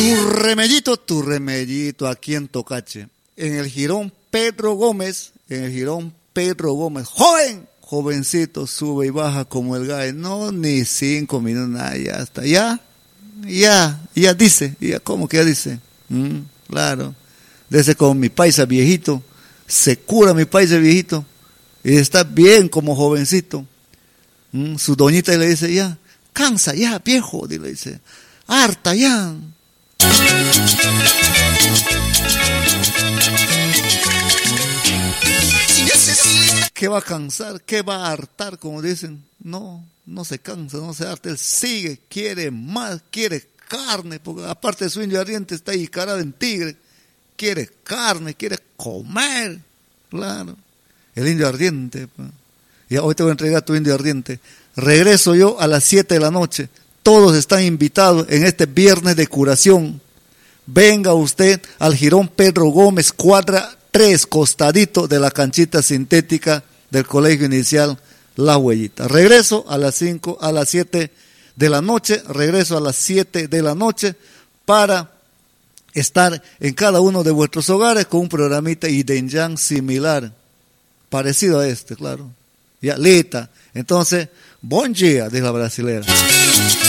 Tu remellito aquí en Tocache. En el Jirón Pedro Gómez, joven, jovencito, sube y baja como el gallo. No, ni 5 minutos, nada, ya está. Ya dice, ¿cómo que ya dice? Claro. Desde con mi paisa viejito, se cura mi paisa viejito, y está bien como jovencito. Su doñita le dice, ya, cansa ya, viejo, le dice, harta ya. ¿Qué va a cansar? ¿Qué va a hartar? Como dicen, no se cansa, no se harta, él sigue, quiere más, quiere carne, porque aparte de su indio ardiente está ahí cara en tigre, quiere carne, quiere comer, claro, el indio ardiente. Ya hoy te voy a entregar tu indio ardiente. Regreso yo a las 7 de la noche, todos están invitados en este viernes de curación. Venga usted al Jirón Pedro Gómez, cuadra 3, costadito de la canchita sintética del Colegio Inicial La Huellita. Regreso a las 7 de la noche, para estar en cada uno de vuestros hogares con un programita Idenyan similar, parecido a este, claro. Ya, lita. Entonces, buen día, dice la brasilera.